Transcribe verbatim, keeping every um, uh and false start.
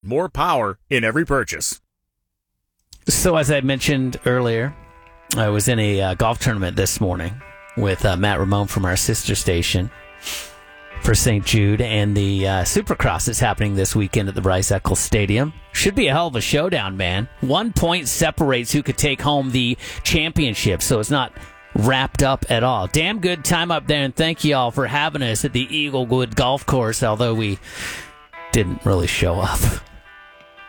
more power in every purchase. So as I mentioned earlier, I was in a uh, golf tournament this morning with uh, Matt Ramone from our sister station for Saint Jude, and the uh, Supercross is happening this weekend at the Bryce Eccles Stadium. Should be a hell of a showdown, man. One point separates who could take home the championship, so it's not wrapped up at all. Damn good time up there, and thank you all for having us at the Eaglewood Golf Course, although we didn't really show up.